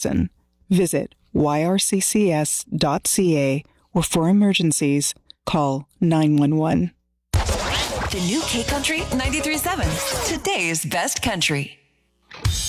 person. Visit yrccs.ca or for emergencies, call 911. The new K Country 93.7, today's best country.